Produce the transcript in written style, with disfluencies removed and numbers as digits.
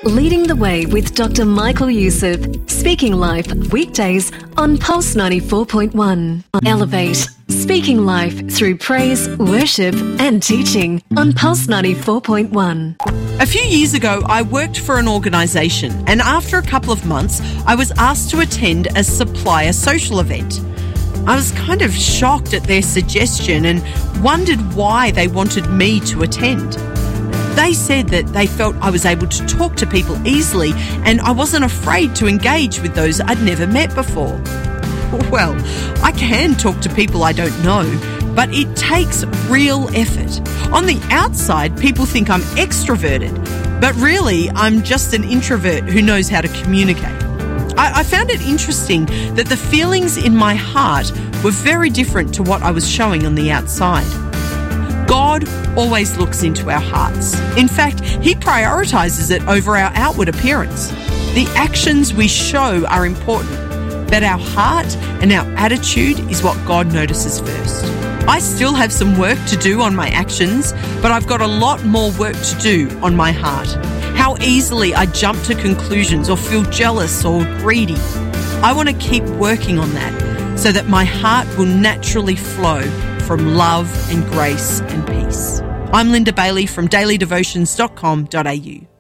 Leading the Way with Dr. Michael Youssef. Speaking Life, weekdays on Pulse 94.1. Elevate. Speaking Life through praise, worship and teaching on Pulse 94.1. A few years ago, I worked for an organisation, and after a couple of months, I was asked to attend a supplier social event. I was kind of shocked at their suggestion and wondered why they wanted me to attend. They said that they felt I was able to talk to people easily and I wasn't afraid to engage with those I'd never met before. Well, I can talk to people I don't know, but it takes real effort. On the outside, people think I'm extroverted, but really I'm just an introvert who knows how to communicate. I found it interesting that the feelings in my heart were very different to what I was showing on the outside. God always looks into our hearts. In fact, He prioritises it over our outward appearance. The actions we show are important, but our heart and our attitude is what God notices first. I still have some work to do on my actions, but I've got a lot more work to do on my heart. How easily I jump to conclusions or feel jealous or greedy. I want to keep working on that so that my heart will naturally flow from love and grace and peace. I'm Linda Bailey from dailydevotions.com.au.